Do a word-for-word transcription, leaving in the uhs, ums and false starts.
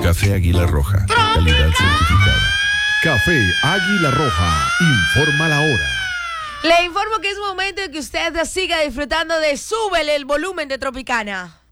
Café Águila Roja, calidad certificada. Café Águila Roja, informa la hora. Le informo que es momento de que usted siga disfrutando de Súbele el volumen de Tropicana.